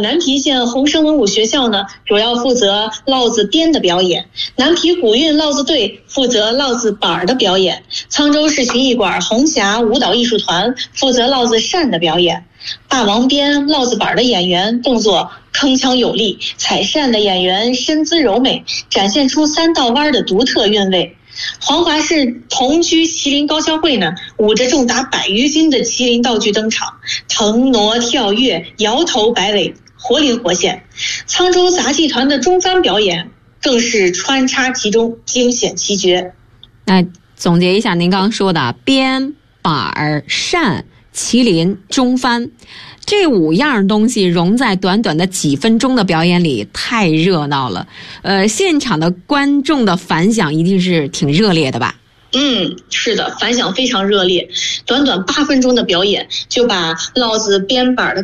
南皮县红生文武学校呢，主要负责烙子编的表演；南皮古韵烙子队负责烙子板的表演；沧州市群艺馆红霞舞蹈艺术团负责烙子扇的表演。霸王鞭、烙子板的演员动作铿锵有力，采扇的演员身姿柔美，展现出三道弯的独特韵味。黄华市同居麒麟高跷会呢，舞着重达100余斤的麒麟道具登场，腾挪跳跃，摇头摆尾，活灵活现。沧州杂技团的中翻表演更是穿插其中，惊险奇绝。 那总结一下您刚刚说的鞭、板、扇、麒麟、中翻，这5样东西融在短短的几分钟的表演里，太热闹了。现场的观众的反响一定是挺热烈的吧？ 是的，反响非常热烈。短短8分钟的表演，就把烙子编板的